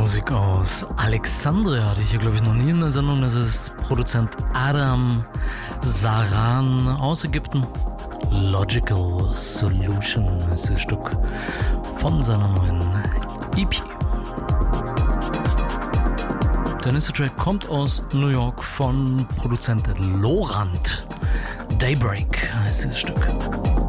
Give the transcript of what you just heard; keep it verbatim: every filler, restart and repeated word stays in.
Musik aus Alexandria hatte ich hier, glaube ich, noch nie in der Sendung. Das ist Produzent Adam Saran aus Ägypten. Logical Solution ist das Stück von seiner neuen E P. Der nächste Track kommt aus New York von Produzent Lorand. Daybreak heißt das Stück.